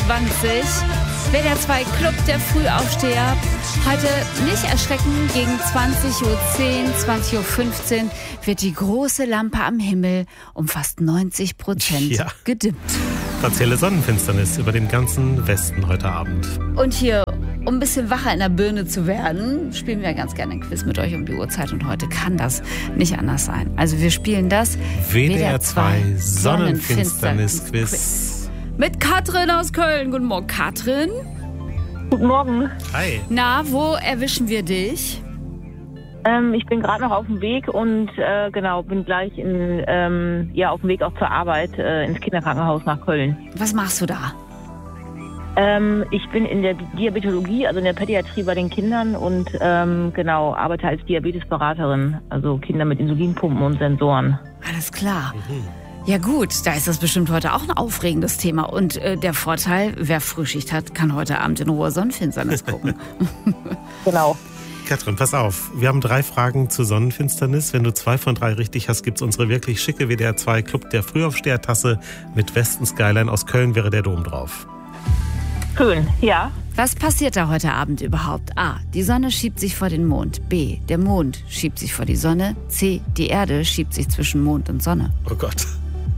WDR 2 Club der Frühaufsteher. Heute nicht erschrecken, gegen 20.10 Uhr, 20.15 Uhr wird die große Lampe am Himmel um fast 90% gedimmt. Partielle Sonnenfinsternis über den ganzen Westen heute Abend. Und hier, um ein bisschen wacher in der Birne zu werden, spielen wir ganz gerne ein Quiz mit euch um die Uhrzeit. Und heute kann das nicht anders sein. Also wir spielen das WDR 2 Sonnenfinsternis-Quiz. Mit Katrin aus Köln. Guten Morgen, Katrin. Guten Morgen. Hi. Na, wo erwischen wir dich? Ich bin gerade noch auf dem Weg und bin gleich auf dem Weg auch zur Arbeit ins Kinderkrankenhaus nach Köln. Was machst du da? Ich bin in der Diabetologie, also in der Pädiatrie bei den Kindern und arbeite als Diabetesberaterin, also Kinder mit Insulinpumpen und Sensoren. Alles klar. Ja gut, da ist das bestimmt heute auch ein aufregendes Thema. Und der Vorteil, wer Frühschicht hat, kann heute Abend in Ruhe Sonnenfinsternis gucken. Genau. Katrin, pass auf. Wir haben 3 Fragen zur Sonnenfinsternis. Wenn du 2 von 3 richtig hast, gibt's unsere wirklich schicke WDR 2 Club der Frühaufsteher-Tasse mit Westen-Skyline aus Köln, wäre der Dom drauf. Schön, ja. Was passiert da heute Abend überhaupt? A. Die Sonne schiebt sich vor den Mond. B. Der Mond schiebt sich vor die Sonne. C. Die Erde schiebt sich zwischen Mond und Sonne. Oh Gott.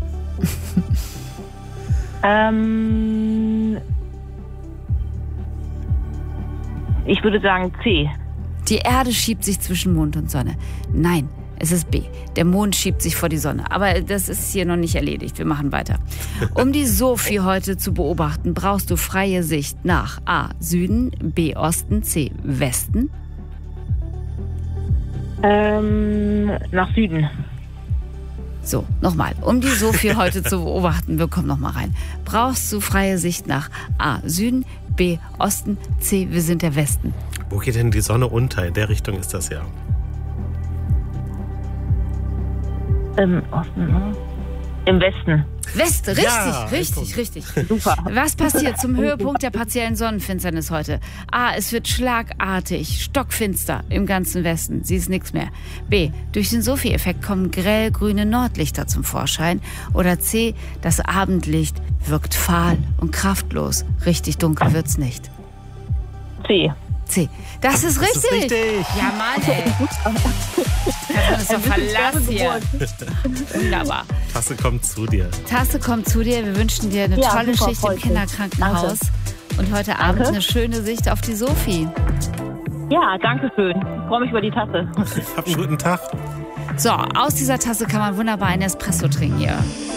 Ich würde sagen C. Die Erde schiebt sich zwischen Mond und Sonne. Nein, es ist B. Der Mond schiebt sich vor die Sonne. Aber das ist hier noch nicht erledigt. Wir machen weiter. Um die Sophie heute zu beobachten, brauchst du freie Sicht nach A. Süden, B. Osten, C. Westen. Nach Süden. So, nochmal. Um die Sophie heute zu beobachten, wir kommen nochmal rein. Brauchst du freie Sicht nach A. Süden, B. Osten, C. Wir sind der Westen. Wo geht denn die Sonne unter? In der Richtung ist das ja. Im Osten, ne? Im Westen. Westen, richtig, Ja, richtig. Super. Was passiert zum Höhepunkt der partiellen Sonnenfinsternis heute? A. Es wird schlagartig, stockfinster im ganzen Westen. Siehst nichts mehr. B. Durch den Sophie-Effekt kommen grellgrüne Nordlichter zum Vorschein. Oder C. Das Abendlicht wirkt fahl und kraftlos. Richtig dunkel wird's nicht. C. C. Das ist richtig. Ja, Mann, ey. Das ist doch Verlass hier. Wunderbar. Tasse kommt zu dir. Tasse kommt zu dir. Wir wünschen dir eine tolle super, Schicht im Kinderkrankenhaus. Und heute Abend eine schöne Sicht auf die Sophie. Ja, danke schön. Ich freue mich über die Tasse. Hab einen guten Tag. So, aus dieser Tasse kann man wunderbar einen Espresso trinken hier.